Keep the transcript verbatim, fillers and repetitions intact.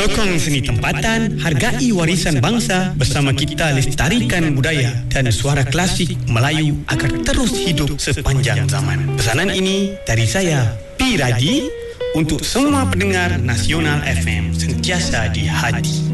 Sokong seni tempatan, hargai warisan bangsa. Bersama kita lestarikan budaya dan suara klasik Melayu agar terus hidup sepanjang zaman. Pesanan ini dari saya, P. Radi, untuk semua pendengar Nasional F M, sentiasa di hati.